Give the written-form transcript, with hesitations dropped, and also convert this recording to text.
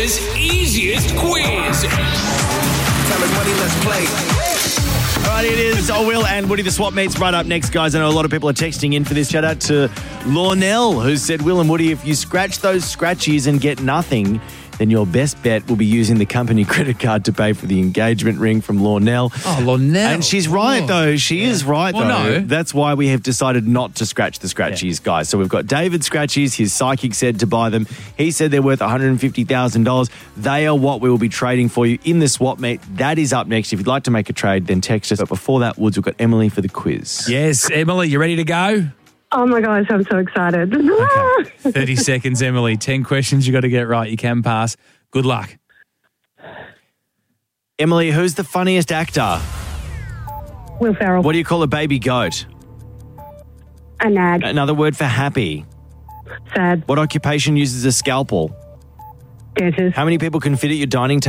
Australia's easiest quiz. Time is money, let's play. All right, it is Will and Woody, the swap meets right up next, guys. I know a lot of people are texting in for this. Shout out to Lornell, who said, Will and Woody, if you scratch those scratchies and get nothing, then your best bet will be using the company credit card to pay for the engagement ring from Lornell. Oh, Lornell. And she's right, though. She is right, Well, though. no. That's why we have decided not to scratch the scratchies, guys. So we've got David Scratchies. His psychic said to buy them. He said they're worth $150,000. They are what we will be trading for you in the swap meet. That is up next. If you'd like to make a trade, then text us. But before that, Woods, we've got Emily for the quiz. Yes, Emily, you ready to go? Oh my gosh, I'm so excited. 30 seconds, Emily. 10 questions you got to get right. You can pass. Good luck. Emily, who's the funniest actor? Will Ferrell. What do you call a baby goat? A nag. Another word for happy. Sad. What occupation uses a scalpel? Dentist. How many people can fit at your dining table?